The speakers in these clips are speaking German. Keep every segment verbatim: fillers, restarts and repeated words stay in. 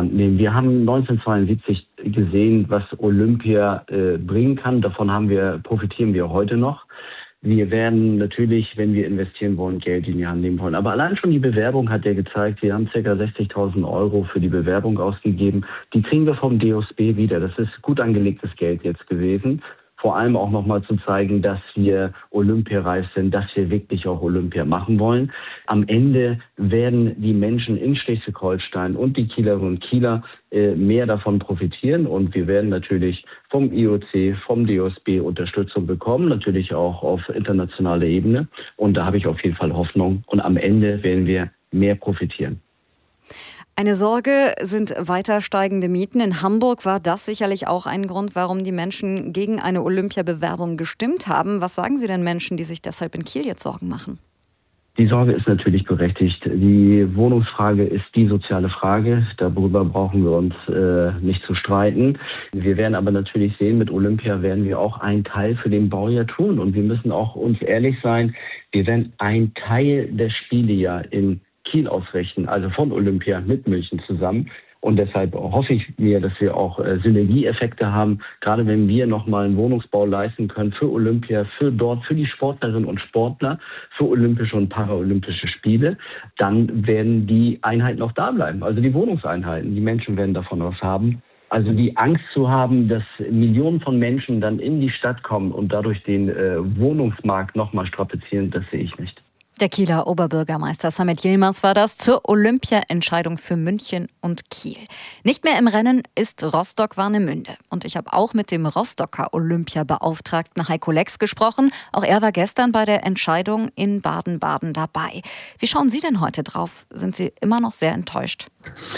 Hand nehmen. Wir haben neunzehnhundertzweiundsiebzig gesehen, was Olympia äh, bringen kann. Davon haben wir, profitieren wir heute noch. Wir werden natürlich, wenn wir investieren wollen, Geld in die Hand nehmen wollen. Aber allein schon die Bewerbung hat ja gezeigt, wir haben ca. sechzigtausend Euro für die Bewerbung ausgegeben. Die kriegen wir vom D O S B wieder. Das ist gut angelegtes Geld jetzt gewesen. Vor allem auch nochmal zu zeigen, dass wir olympiareif sind, dass wir wirklich auch Olympia machen wollen. Am Ende werden die Menschen in Schleswig-Holstein und die Kielerinnen und Kieler äh, mehr davon profitieren. Und wir werden natürlich vom I O C, vom D O S B Unterstützung bekommen, natürlich auch auf internationaler Ebene. Und da habe ich auf jeden Fall Hoffnung. Und am Ende werden wir mehr profitieren. Eine Sorge sind weiter steigende Mieten. In Hamburg war das sicherlich auch ein Grund, warum die Menschen gegen eine Olympiabewerbung gestimmt haben. Was sagen Sie denn Menschen, die sich deshalb in Kiel jetzt Sorgen machen? Die Sorge ist natürlich berechtigt. Die Wohnungsfrage ist die soziale Frage. Darüber brauchen wir uns äh, nicht zu streiten. Wir werden aber natürlich sehen, mit Olympia werden wir auch einen Teil für den Baujahr tun. Und wir müssen auch uns ehrlich sein, wir werden einen Teil der Spiele ja in Kiel ausrichten, also von Olympia mit München zusammen. Und deshalb hoffe ich mir, dass wir auch äh, Synergieeffekte haben, gerade wenn wir nochmal einen Wohnungsbau leisten können für Olympia, für dort, für die Sportlerinnen und Sportler, für olympische und paralympische Spiele, dann werden die Einheiten auch da bleiben, also die Wohnungseinheiten. Die Menschen werden davon was haben. Also die Angst zu haben, dass Millionen von Menschen dann in die Stadt kommen und dadurch den äh, Wohnungsmarkt nochmal strapazieren, das sehe ich nicht. Der Kieler Oberbürgermeister Samet Yilmaz war das zur Olympia-Entscheidung für München und Kiel. Nicht mehr im Rennen ist Rostock-Warnemünde. Und ich habe auch mit dem Rostocker Olympiabeauftragten Heiko Lex gesprochen. Auch er war gestern bei der Entscheidung in Baden-Baden dabei. Wie schauen Sie denn heute drauf? Sind Sie immer noch sehr enttäuscht?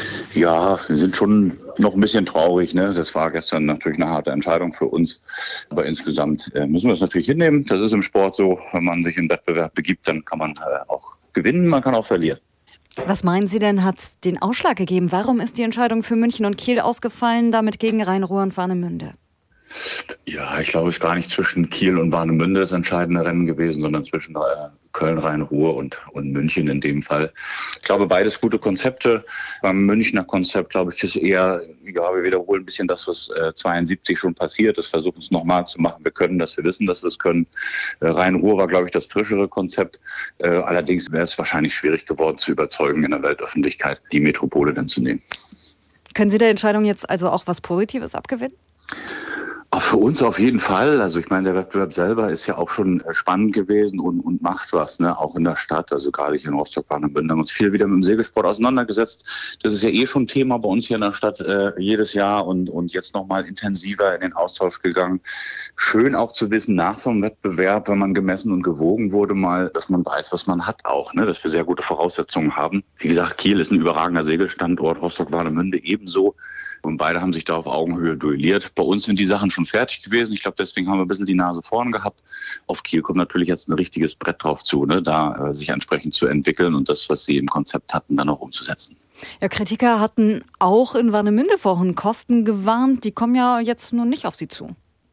Ja, wir sind schon noch ein bisschen traurig, ne? Das war gestern natürlich eine harte Entscheidung für uns. Aber insgesamt äh, müssen wir es natürlich hinnehmen. Das ist im Sport so. Wenn man sich im Wettbewerb begibt, dann kann man äh, auch gewinnen, man kann auch verlieren. Was meinen Sie denn, hat den Ausschlag gegeben? Warum ist die Entscheidung für München und Kiel ausgefallen, damit gegen Rhein-Ruhr und Warnemünde? Ja, ich glaube, es ist gar nicht zwischen Kiel und Warnemünde das entscheidende Rennen gewesen, sondern zwischen äh, Köln, Rhein-Ruhr und, und München in dem Fall. Ich glaube, beides gute Konzepte. Beim Münchner Konzept, glaube ich, ist eher, ja, wir wiederholen ein bisschen das, was äh, zweiundsiebzig schon passiert ist, versuchen es nochmal zu machen. Wir können das, wir wissen, dass wir es können. Äh, Rhein-Ruhr war, glaube ich, das frischere Konzept. Äh, allerdings wäre es wahrscheinlich schwierig geworden, zu überzeugen in der Weltöffentlichkeit, die Metropole dann zu nehmen. Können Sie der Entscheidung jetzt also auch was Positives abgewinnen? Auch für uns auf jeden Fall. Also ich meine, der Wettbewerb selber ist ja auch schon spannend gewesen und, und macht was, ne? Auch in der Stadt. Also gerade hier in Rostock-Warnemünde haben wir uns viel wieder mit dem Segelsport auseinandergesetzt. Das ist ja eh schon Thema bei uns hier in der Stadt äh, jedes Jahr und, und jetzt nochmal intensiver in den Austausch gegangen. Schön auch zu wissen, nach so einem Wettbewerb, wenn man gemessen und gewogen wurde, mal, dass man weiß, was man hat auch, ne? Dass wir sehr gute Voraussetzungen haben. Wie gesagt, Kiel ist ein überragender Segelstandort, Rostock-Warnemünde ebenso. Und beide haben sich da auf Augenhöhe duelliert. Bei uns sind die Sachen schon fertig gewesen. Ich glaube, deswegen haben wir ein bisschen die Nase vorn gehabt. Auf Kiel kommt natürlich jetzt ein richtiges Brett drauf zu, ne? Da äh, sich entsprechend zu entwickeln und das, was sie im Konzept hatten, dann auch umzusetzen. Ja, Kritiker hatten auch in Warnemünde vorhin Kosten gewarnt. Die kommen ja jetzt nur nicht auf Sie zu.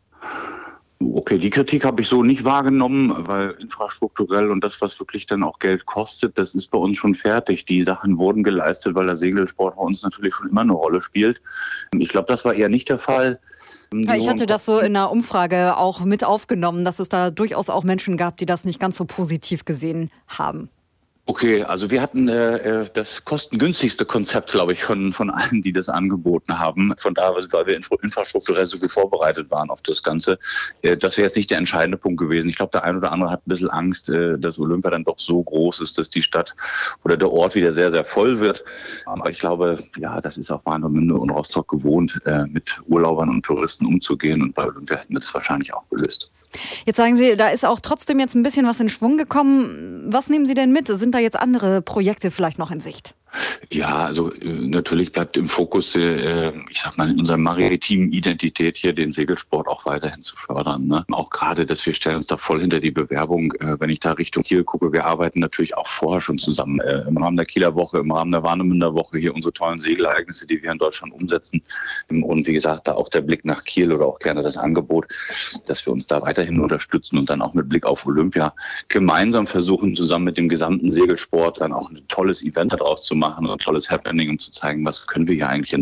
Okay, die Kritik habe ich so nicht wahrgenommen, weil infrastrukturell und das, was wirklich dann auch Geld kostet, das ist bei uns schon fertig. Die Sachen wurden geleistet, weil der Segelsport bei uns natürlich schon immer eine Rolle spielt. Ich glaube, das war eher nicht der Fall. Ja, ich hatte das so in einer Umfrage auch mit aufgenommen, dass es da durchaus auch Menschen gab, die das nicht ganz so positiv gesehen haben. Okay, also wir hatten äh, das kostengünstigste Konzept, glaube ich, von, von allen, die das angeboten haben. Von daher, weil wir infrastrukturell so gut vorbereitet waren auf das Ganze, äh, das wäre jetzt nicht der entscheidende Punkt gewesen. Ich glaube, der ein oder andere hat ein bisschen Angst, äh, dass Olympia dann doch so groß ist, dass die Stadt oder der Ort wieder sehr, sehr voll wird. Aber ich glaube, ja, das ist auch Warnemünde und Rostock gewohnt, äh, mit Urlaubern und Touristen umzugehen. Und bei Olympia hätten wir das wahrscheinlich auch gelöst. Jetzt sagen Sie, da ist auch trotzdem jetzt ein bisschen was in Schwung gekommen. Was nehmen Sie denn mit? Sind da jetzt andere Projekte vielleicht noch in Sicht? Ja, also äh, natürlich bleibt im Fokus, äh, ich sag mal, in unserer maritimen Identität hier den Segelsport auch weiterhin zu fördern. Ne? Auch gerade, dass wir stellen uns da voll hinter die Bewerbung. Äh, wenn ich da Richtung Kiel gucke, wir arbeiten natürlich auch vorher schon zusammen. Äh, Im Rahmen der Kieler Woche, im Rahmen der Warnemünder Woche hier unsere tollen Segelereignisse, die wir in Deutschland umsetzen. Und wie gesagt, da auch der Blick nach Kiel oder auch gerne das Angebot, dass wir uns da weiterhin unterstützen und dann auch mit Blick auf Olympia gemeinsam versuchen, zusammen mit dem gesamten Segelsport dann auch ein tolles Event daraus zu machen, ein tolles Happening, um zu zeigen, was können wir hier eigentlich in